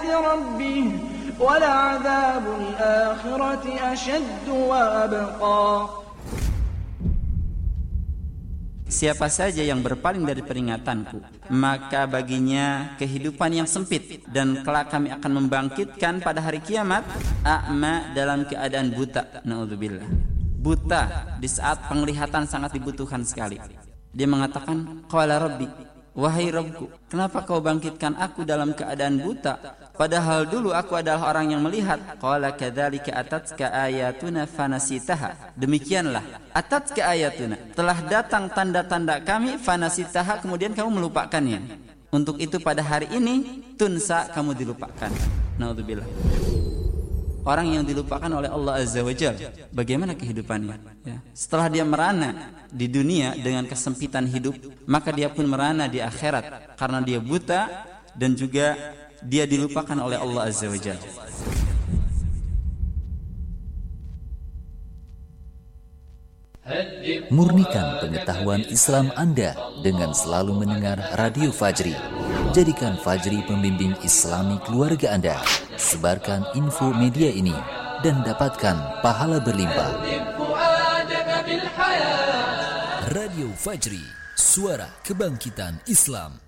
ربه ولعذاب الآخرة أشد وأبقى. Siapa saja yang berpaling dari peringatanku, maka baginya kehidupan yang sempit, dan kelak kami akan membangkitkan pada hari kiamat a'ma, dalam keadaan buta. Na'udzubillah. Buta di saat penglihatan sangat dibutuhkan sekali. Dia mengatakan, qala rabbi, wahai Rabbku, kenapa kau bangkitkan aku dalam keadaan buta, padahal dulu aku adalah orang yang melihat. Qala kadzalika atatka ayatuna fanasitaha. Demikianlah, atatka ayatuna, telah datang tanda-tanda kami, fanasitaha, kemudian kamu melupakannya. Untuk itu pada hari ini tunsa, kamu dilupakan. Naudzubillah. Orang yang dilupakan oleh Allah Azza wa Jalla, bagaimana kehidupannya? Ya. Setelah dia merana di dunia dengan kesempitan hidup, maka dia pun merana di akhirat karena dia buta dan juga dia dilupakan oleh Allah Azza wa Jalla. Murnikan pengetahuan Islam Anda dengan selalu mendengar Radio Fajri. Jadikan Fajri pembimbing Islami keluarga Anda. Sebarkan info media ini dan dapatkan pahala berlimpah. Radio Fajri, suara kebangkitan Islam.